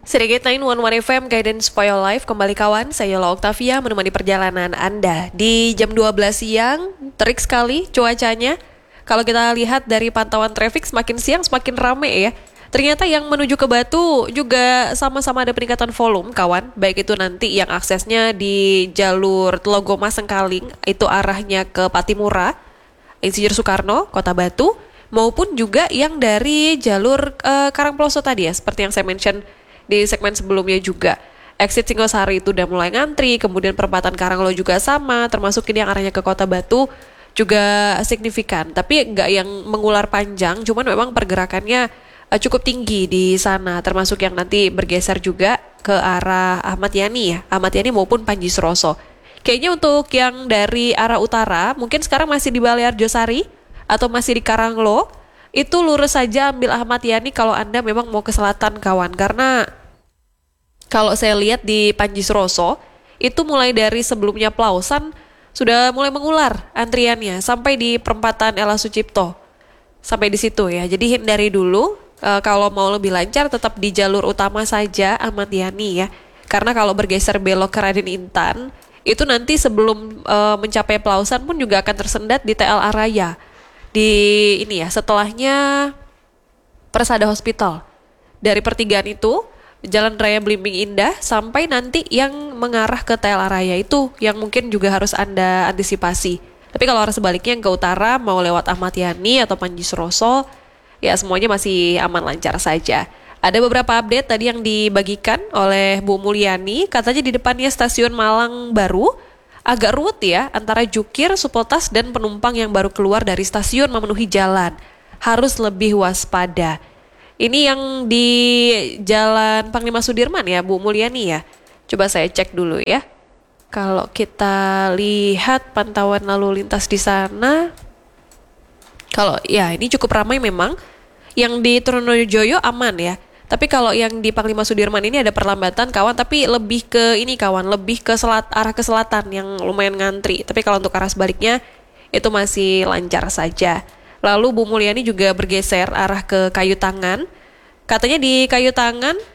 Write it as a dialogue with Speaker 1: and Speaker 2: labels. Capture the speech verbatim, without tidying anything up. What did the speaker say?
Speaker 1: Serigate sembilan satu satu F M Guidance for Your Life. Kembali kawan, saya Yola Octavia menemani perjalanan Anda di jam dua belas siang. Terik sekali cuacanya. Kalau kita lihat dari pantauan traffic, semakin siang semakin rame ya. Ternyata yang menuju ke Batu juga sama-sama ada peningkatan volume kawan. Baik itu nanti yang aksesnya di jalur Telogoma Sengkaling, itu arahnya ke Patimura, Insinyur Soekarno, Kota Batu, maupun juga yang dari jalur uh, Karangploso tadi ya, seperti yang saya mention di segmen sebelumnya juga. Exit Singosari itu udah mulai ngantri, kemudian perempatan Karanglo juga sama, termasuk ini yang arahnya ke Kota Batu juga signifikan. Tapi nggak yang mengular panjang, cuman memang pergerakannya uh, cukup tinggi di sana, termasuk yang nanti bergeser juga ke arah Ahmad Yani ya, Ahmad Yani maupun Panji Suroso. Kayaknya untuk yang dari arah utara, mungkin sekarang masih di Balearjosari atau masih di Karanglo, itu lurus saja ambil Ahmad Yani kalau Anda memang mau ke selatan kawan. Karena kalau saya lihat di Panji Suroso, itu mulai dari sebelumnya Plausan sudah mulai mengular antriannya sampai di perempatan Ella Sucipto. Sampai di situ ya. Jadi hindari dulu, e, kalau mau lebih lancar tetap di jalur utama saja Ahmad Yani ya. Karena kalau bergeser belok ke Raden Intan, itu nanti sebelum e, mencapai Plausan pun juga akan tersendat di T L A Raya. Di ini ya, setelahnya Persada Hospital. Dari pertigaan itu, Jalan Raya Blimbing Indah sampai nanti yang mengarah ke T L A Raya itu yang mungkin juga harus Anda antisipasi. Tapi kalau arah sebaliknya yang ke utara mau lewat Ahmad Yani atau Panji Suroso, ya semuanya masih aman lancar saja. Ada beberapa update tadi yang dibagikan oleh Bu Mulyani, katanya di depannya stasiun Malang Baru agak ruwet ya antara jukir, supeltas, dan penumpang yang baru keluar dari stasiun memenuhi jalan. Harus lebih waspada. Ini yang di Jalan Panglima Sudirman ya, Bu Mulyani ya. Coba saya cek dulu ya. Kalau kita lihat pantauan lalu lintas di sana, kalau ya ini cukup ramai memang. Yang di Trunojoyo aman ya. Tapi kalau yang di Panglima Sudirman ini ada perlambatan kawan, tapi lebih ke ini kawan, lebih ke selat, arah ke selatan yang lumayan ngantri. Tapi kalau untuk arah sebaliknya itu masih lancar saja. Lalu Bu Mulyani juga bergeser arah ke Kayu Tangan. Katanya di Kayu Tangan